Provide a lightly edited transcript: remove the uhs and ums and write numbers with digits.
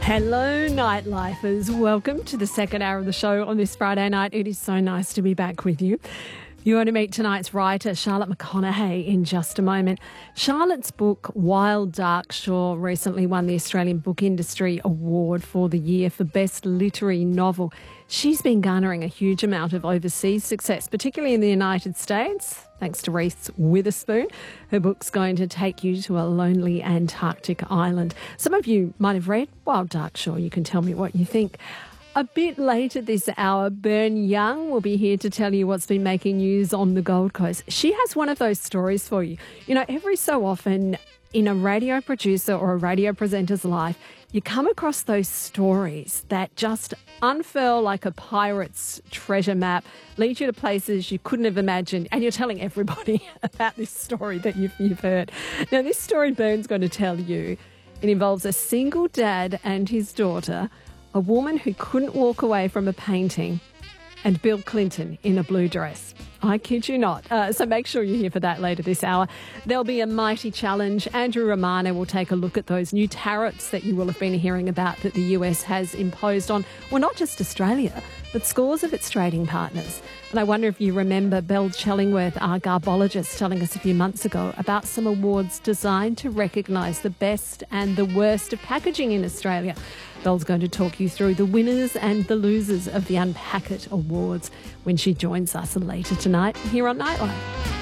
Hello, Nightlifers. Welcome to the second hour of the show on this Friday night. It is so nice to be back with you. You want to meet tonight's writer, Charlotte McConaghay, in just a moment. Charlotte's book, Wild Dark Shore, recently won the Australian Book Industry Award for the year for Best Literary Novel. She's been garnering a huge amount of overseas success, particularly in the United States, thanks to Reese Witherspoon. Her book's going to take you to a lonely Antarctic island. Some of you might have read Wild Dark Shore. You can tell me what you think. A bit later this hour, Bern Young will be here to tell you what's been making news on the Gold Coast. She has one of those stories for you. You know, every so often in a radio producer or a radio presenter's life, you come across those stories that just unfurl like a pirate's treasure map, lead you to places you couldn't have imagined, and you're telling everybody about this story that you've heard. Now, this story Bern's going to tell you, it involves a single dad and his daughter, a woman who couldn't walk away from a painting, and Bill Clinton in a blue dress. I kid you not. So make sure you're here for that later this hour. There'll be a mighty challenge. Andrew Romano will take a look at those new tariffs that you will have been hearing about that the US has imposed on, well, not just Australia, but scores of its trading partners. And I wonder if you remember Belle Chellingworth, our garbologist, telling us a few months ago about some awards designed to recognise the best and the worst of packaging in Australia. Belle's going to talk you through the winners and the losers of the Unpack It Awards when she joins us later tonight here on Nightlife.